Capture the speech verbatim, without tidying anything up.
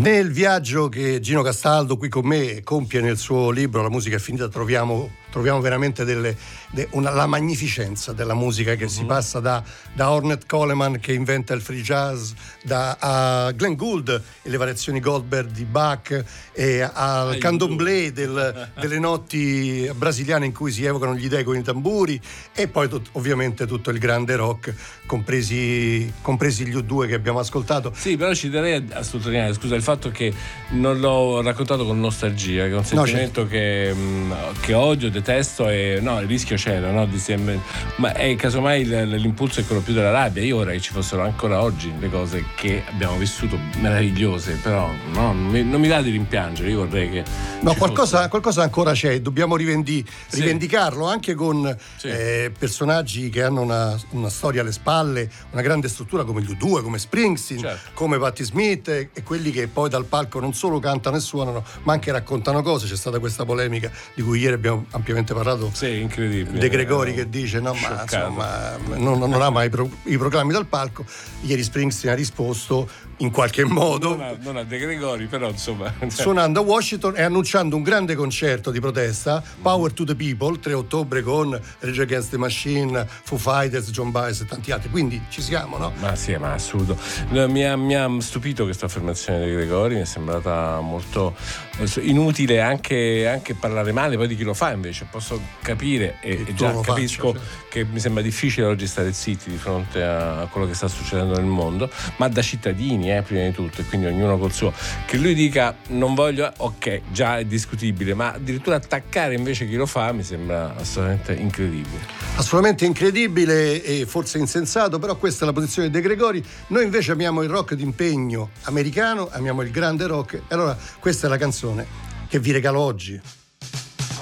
Nel viaggio che Gino Castaldo qui con me compie nel suo libro La musica è finita troviamo, troviamo veramente delle, de, una, la magnificenza della musica che mm-hmm. si passa da, da Ornette Coleman che inventa il free jazz, da a Glenn Gould e le variazioni Goldberg di Bach e al candomblé del, delle notti brasiliane in cui si evocano gli dei con i tamburi e poi tut, ovviamente tutto il grande rock compresi, compresi gli U due che abbiamo ascoltato. Sì, però ci darei a sottolineare, scusa, il fatto che non l'ho raccontato con nostalgia, che è un sentimento no, certo. che, che odio, detesto e no, il rischio c'era, no? Di sempre, ma è casomai l'impulso è quello più della rabbia. Io vorrei che ci fossero ancora oggi le cose che abbiamo vissuto meravigliose, però no, non, mi, non mi va di rimpiangere, io vorrei che no, qualcosa, qualcosa ancora c'è, dobbiamo rivendi, sì. rivendicarlo anche con sì. eh, personaggi che hanno una, una storia alle spalle, una grande struttura come gli U due, come Springsteen, certo. come Patti Smith e, e quelli che poi dal palco non solo cantano e suonano ma anche raccontano cose. C'è stata questa polemica di cui ieri abbiamo ampiamente parlato, sì, incredibile. De Gregori che dice no ma insomma non, non ama i, pro, i proclami dal palco. Ieri Springsteen ha risposto in qualche modo non a, non a De Gregori, però insomma suonando a Washington e annunciando un grande concerto di protesta, Power to the People, tre ottobre con Rage Against the Machine, Foo Fighters, John Baez e tanti altri, quindi ci siamo, no? Ma sì, ma assurdo. Mi ha, mi ha stupito questa affermazione di Gregori, mi è sembrata molto inutile anche, anche parlare male poi di chi lo fa, invece posso capire e, e già capisco faccio, cioè. Che mi sembra difficile oggi stare zitti di fronte a quello che sta succedendo nel mondo, ma da cittadini eh, prima di tutto, e quindi ognuno col suo, che lui dica non voglio, ok, già è discutibile, ma addirittura attaccare invece chi lo fa mi sembra assolutamente incredibile. Assolutamente incredibile e forse insensato, però questa è la posizione di De Gregori. Noi invece amiamo il rock d'impegno americano, amiamo il grande rock, e allora questa è la canzone che vi regalo oggi.